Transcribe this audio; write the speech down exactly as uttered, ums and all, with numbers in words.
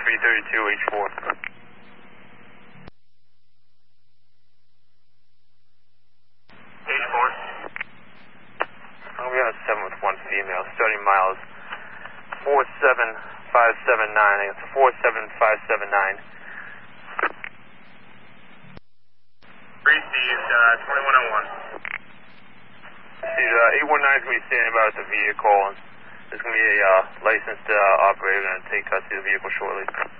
three thirty-two H four. H four. We have a seven with one female, starting miles four seven five seven nine. It's four seven five seven nine. Received, uh, twenty-one oh one. Received, uh, eight one nine is going to be standing by with the vehicle, and there's going to be a uh, licensed uh, operator going to take custody of the vehicle shortly.